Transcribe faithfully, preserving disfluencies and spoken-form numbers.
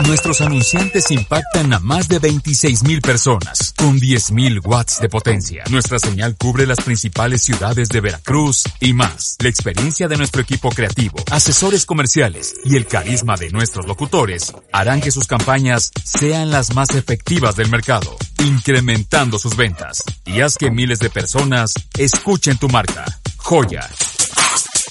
Nuestros anunciantes impactan a más de veintiséis mil personas, con diez mil watts de potencia. Nuestra señal cubre las principales ciudades de Veracruz y más. La experiencia de nuestro equipo creativo, asesores comerciales y el carisma de nuestros locutores harán que sus campañas sean las más efectivas del mercado, incrementando sus ventas. Y haz que miles de personas escuchen tu marca. Joya,